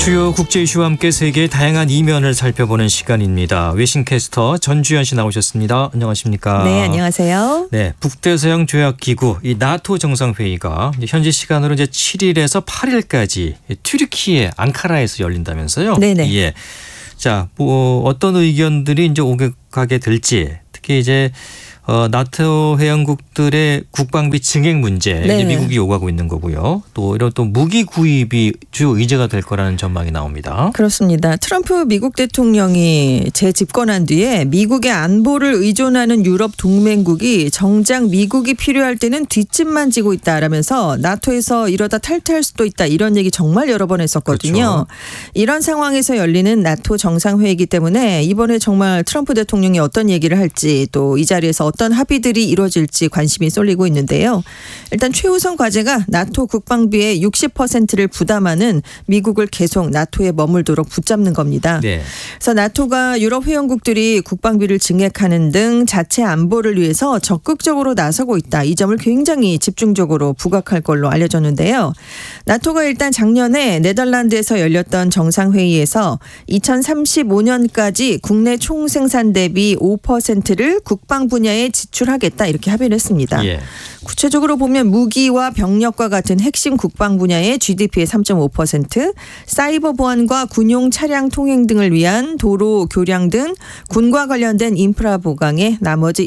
주요 국제 이슈와 함께 세계의 다양한 이면을 살펴보는 시간입니다. 외신캐스터 전주현 씨 나오셨습니다. 안녕하십니까? 네, 안녕하세요. 네, 북대서양 조약기구 이 나토 정상회의가 현지 시간으로 이제 7일에서 8일까지 튀르키예 앙카라에서 열린다면서요? 네네. 예. 자, 뭐 어떤 의견들이 이제 오가게 될지, 특히 이제 나토 회원국들의 국방비 증액 문제, 이제 미국이 요구하고 있는 거고요. 또 이런 또 무기 구입이 주요 의제가 될 거라는 전망이 나옵니다. 그렇습니다. 트럼프 미국 대통령이 재집권한 뒤에 미국의 안보를 의존하는 유럽 동맹국이 정작 미국이 필요할 때는 뒷짐만 지고 있다라면서 나토에서 이러다 탈퇴할 수도 있다, 이런 얘기 정말 여러 번 했었거든요. 그렇죠. 이런 상황에서 열리는 나토 정상회의이기 때문에 이번에 정말 트럼프 대통령이 어떤 얘기를 할지, 또 이 자리에서 어떤 합의들이 이루어질지 관심이 쏠리고 있는데요. 일단 최우선 과제가 나토 국방비의 60%를 부담하는 미국을 계속 나토에 머물도록 붙잡는 겁니다. 네. 그래서 나토가 유럽 회원국들이 국방비를 증액하는 등 자체 안보를 위해서 적극적으로 나서고 있다, 이 점을 굉장히 집중적으로 부각할 걸로 알려졌는데요. 나토가 일단 작년에 네덜란드에서 열렸던 정상회의에서 2035년까지 국내 총생산 대비 5%를 국방 분야에 지출하겠다, 이렇게 합의를 했습니다. 예. 구체적으로 보면 무기와 병력과 같은 핵심 국방 분야의 GDP의 3.5%, 사이버 보안과 군용 차량 통행 등을 위한 도로, 교량 등 군과 관련된 인프라 보강에 나머지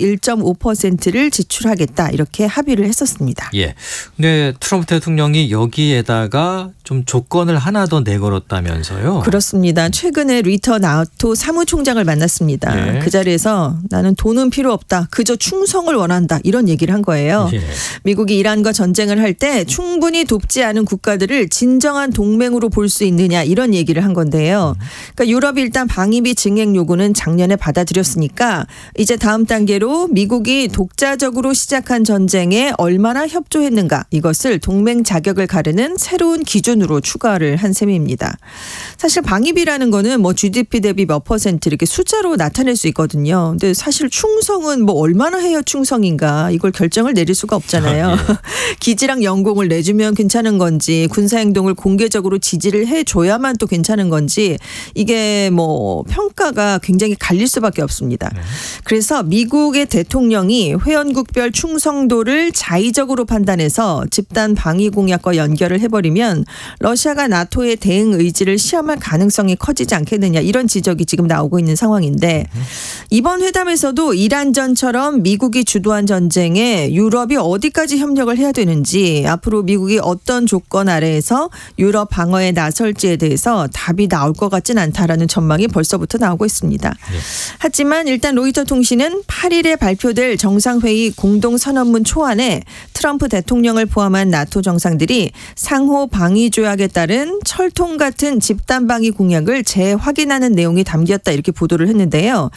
1.5%를 지출하겠다, 이렇게 합의를 했었습니다. 예. 근데 트럼프 대통령이 여기에다가 좀 조건을 하나 더 내걸었다면서요? 그렇습니다. 최근에 리터 나토 사무총장을 만났습니다. 예. 그 자리에서 나는 돈은 필요 없다, 그저 충성을 원한다, 이런 얘기를 한 거예요. 예. 미국이 이란과 전쟁을 할 때 충분히 돕지 않은 국가들을 진정한 동맹으로 볼 수 있느냐, 이런 얘기를 한 건데요. 그러니까 유럽이 일단 방위비 증액 요구는 작년에 받아들였으니까 이제 다음 단계로 미국이 독자적으로 시작한 전쟁에 얼마나 협조했는가, 이것을 동맹 자격을 가르는 새로운 기준으로 추가를 한 셈입니다. 사실 방위비라는 거는 뭐 GDP 대비 몇 퍼센트 이렇게 숫자로 나타낼 수 있거든요. 근데 사실 충성은 뭐 얼마나 해야 충성인가, 이걸 결정을 내릴 수가 없잖아요. 예. 기지랑 연공을 내주면 괜찮은 건지, 군사행동을 공개적으로 지지를 해줘야만 또 괜찮은 건지, 이게 뭐 평가가 굉장히 갈릴 수밖에 없습니다. 그래서 미국의 대통령이 회원국별 충성도를 자의적으로 판단해서 집단 방위 공약과 연결을 해버리면 러시아가 나토의 대응 의지를 시험할 가능성이 커지지 않겠느냐, 이런 지적이 지금 나오고 있는 상황인데, 이번 회담에서도 이란전처럼 미국이 주도한 전쟁에 유럽이 어디까지 협력을 해야 되는지, 앞으로 미국이 어떤 조건 아래에서 유럽 방어에 나설지에 대해서 답이 나올 것 같진 않다라는 전망이 벌써부터 나오고 있습니다. 네. 하지만 일단 로이터 통신은 8일에 발표될 정상회의 공동선언문 초안에 트럼프 대통령을 포함한 나토 정상들이 상호 방위 조약에 따른 철통 같은 집단 방위 공약을 재확인하는 내용이 담겼다, 이렇게 보도를 했는데요.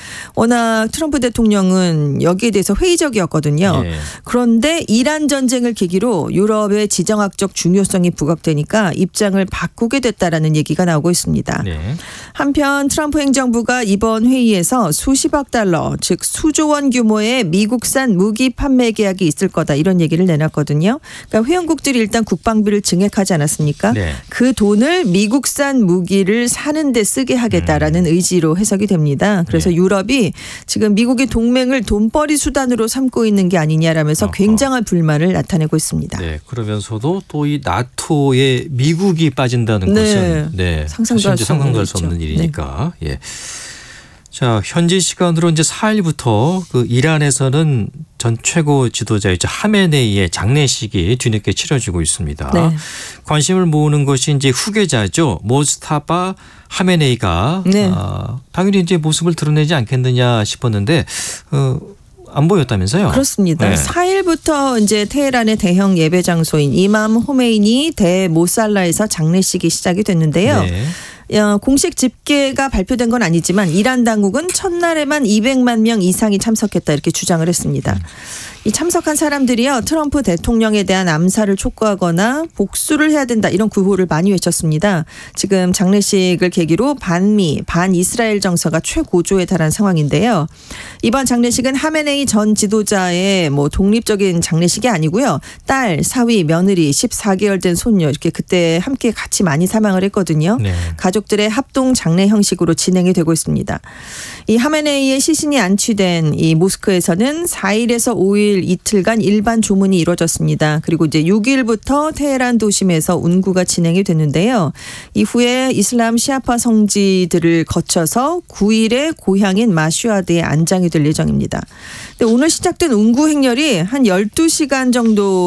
워낙 트럼프 대통령은 여기에 대해서 회의적이었거든요. 네. 그런데 이란 전쟁을 계기로 유럽의 지정학적 중요성이 부각되니까 입장을 바꾸게 됐다라는 얘기가 나오고 있습니다. 네. 한편 트럼프 행정부가 이번 회의에서 수십억 달러, 즉 수조 원 규모의 미국산 무기 판매 계약이 있을 거다, 이런 얘기를 내놨거든요. 그러니까 회원국들이 일단 국방비를 증액하지 않았습니까? 네. 그 돈을 미국산 무기를 사는 데 쓰게 하겠다라는 의지로 해석이 됩니다. 그래서 네. 유럽이 지금 미국의 동맹을 돈벌이 수단으로 삼고 있는 게 아니냐라면서 굉장한 불만을 나타내고 있습니다. 네, 그러면서도 또 이 나토에 미국이 빠진다는 것은 상상도 할 수 없는 일이니까. 네. 예. 자, 현지 시간으로 이제 4일부터 그 이란에서는 전 최고 지도자이자 하메네이의 장례식이 뒤늦게 치러지고 있습니다. 네. 관심을 모으는 것이 이제 후계자죠. 모스타파 하메네이가 당연히 이제 모습을 드러내지 않겠느냐 싶었는데 안 보였다면서요? 그렇습니다. 네. 4일부터 이제 테헤란의 대형 예배 장소인 이맘 호메이니 대 모살라에서 장례식이 시작이 됐는데요. 네. 공식 집계가 발표된 건 아니지만 이란 당국은 첫날에만 200만 명 이상이 참석했다 이렇게 주장을 했습니다. 이 참석한 사람들이요 트럼프 대통령에 대한 암살을 촉구하거나 복수를 해야 된다 이런 구호를 많이 외쳤습니다. 지금 장례식을 계기로 반미, 반이스라엘 정서가 최고조에 달한 상황인데요. 이번 장례식은 하메네이 전 지도자의 독립적인 장례식이 아니고요. 딸, 사위, 며느리, 14개월 된 손녀 이렇게 그때 함께 같이 많이 사망을 했거든요. 네. 가족들의 합동 장례 형식으로 진행이 되고 있습니다. 이 하메네이의 시신이 안치된 이 모스크에서는 4일에서 5일 이틀간 일반 조문이 이루어졌습니다. 그리고 이제 6일부터 테헤란 도심에서 운구가 진행이 됐는데요. 이후에 이슬람 시아파 성지들을 거쳐서 9일에 고향인 마슈아드에 안장이 될 예정입니다. 근데 오늘 시작된 운구 행렬이 한 12시간 정도